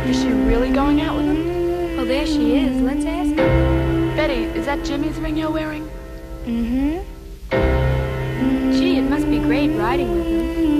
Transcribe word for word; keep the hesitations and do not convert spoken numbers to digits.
Is she really going out with him? Well, there she is. Let's ask her. Betty, is that Jimmy's ring you're wearing? Mm-hmm. Gee, it must be great riding with him.